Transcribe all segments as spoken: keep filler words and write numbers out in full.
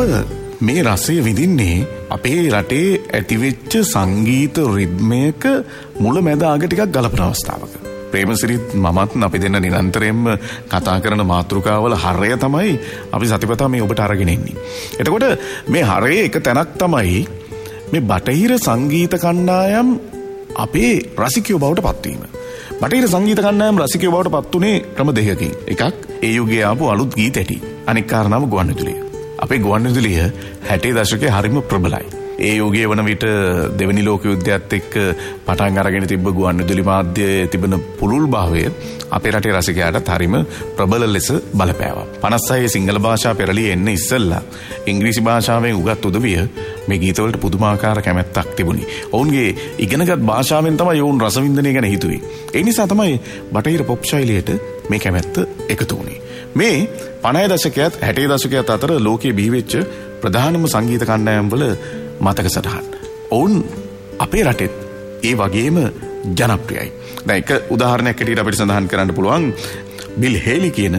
මේ රසය විඳින්නේ අපේ රටේ ඇතිවෙච්ච සංගීත රිද්මයක මුල මැද අග ටිකක් ගලපන අවස්ථාවක. ප්‍රේමසිරිත් මමත් අපි දෙන්න නිරන්තරයෙන්ම කතා කරන මාතෘකාවල හරය තමයි අපි සතිපතා මේ ඔබට අරගෙන ඉන්නේ. එතකොට මේ හරයේ එක තැනක් තමයි මේ බටහිර සංගීත කණ්ඩායම් අපේ රසිකයෝ බවට පත්වීම. බටහිර සංගීත කණ්ඩායම් රසිකයෝ බවට පත් උනේ ක්‍රම දෙකකින්. එකක් ඒ යුගයේ ආපු අලුත් ගීත ඇටි. අනෙක් කාරණාව ගුවන්විදුලිය. අපේ ගුවන්විදුලිය හැටේ දශකයේ හරිම ප්‍රබලයි. ඒ යුගයේ වන විට දෙවනි ලෝක යුද්ධයත් එක්ක පටන් අරගෙන තිබ්බ ගුවන්විදුලි මාධ්‍යයේ තිබෙන පුළුල් භාවය අපේ රටේ රසිකයාටත් හරිම ප්‍රබල ලෙස බලපෑවා. පනස් හයේ සිංහල භාෂා පෙරළිය එන්න ඉස්සෙල්ලා ඉංග්‍රීසි භාෂාවෙන් උගත් උදවිය මේ ගීතවලට පුදුමාකාර කැමැත්තක් තිබුණේ. ඔවුන්ගේ ඉගෙනගත් භාෂාවෙන් තමයි ඔවුන් රසවින්දනය ගැන හිතුවේ. ඒ නිසා තමයි බටහිර පොප් ශෛලියට මේ කැමැත්ත එකතු වුණේ. මේ පනහේ දශකයත් හැටේ දශකයත් අතර ලෝකයේ බිහිවෙච්ච ප්‍රධානම සංගීත කණ්ඩායම් වල මතක සටහන්. ඔවුන් අපේ රටෙත් ඒ වගේම ජනප්‍රියයි. දැන් එක උදාහරණයක් ඇටියට අපිට සඳහන් කරන්න පුළුවන් බිල් හේලි කියන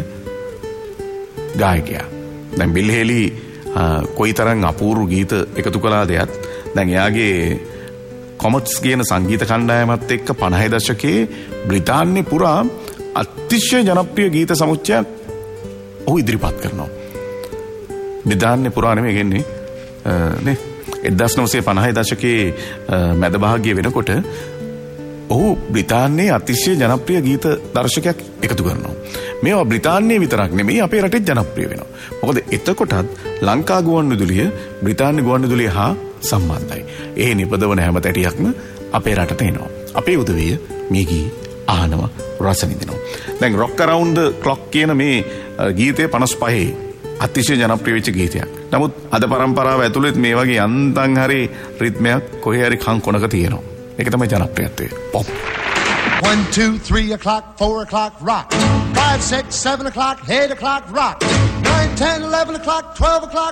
ගායකයා. දැන් බිල් හේලි කොයිතරම් අපූර්ව ගීත එකතු කළාදයත් දැන් එයාගේ කොමට්ස් කියන සංගීත කණ්ඩායමත් එක්ක පනහේ දශකයේ බ්‍රිතාන්‍ය පුරා අතිශය ජනප්‍රිය ගීත සමුච්චයක් ඔහු ඉදිරිපත් කරනවා. බ්‍රිතාන්‍ය පුරා නෙමෙයි ගෙන්නේ නේ එක්දහස් නවසිය පනහේ දශකයේ මැද භාගය වෙනකොට ඔහු බ්‍රිතාන්‍යයේ අතිශය ජනප්‍රිය ගීත දර්ශකයක් එකතු කරනවා. මේවා බ්‍රිතාන්‍යයේ විතරක් නෙමෙයි අපේ රටෙත් ජනප්‍රිය වෙනවා. මොකද එතකොටත් ලංකා ගුවන්විදුලිය බ්‍රිතාන්‍ය ගුවන්විදුලිය හා සම්බන්ධයි. ඒ නිපදවන හැම තැටියක්ම අපේ රටට එනවා. අපේ උදවිය මේ ගී අහනවා රස විඳිනවා. දැන් රොක් අරවුන්ඩ් ද ක්ලොක් කියන මේ ගීතය පනස් පහේ අතිශය ජනප්‍රිය වෙච්ච ගීතයක්. නමුත් අද පරම්පරාව ඇතුළෙත් මේ වගේ යන්තම් හරි රිද්මයක් කොහේ හරි කන් කොනක තියෙනවා. ඒක තමයි ජනප්‍රියත්වය. Pop. one two three o'clock four o'clock rock. five six seven o'clock eight o'clock rock. nine ten eleven o'clock twelve o'clock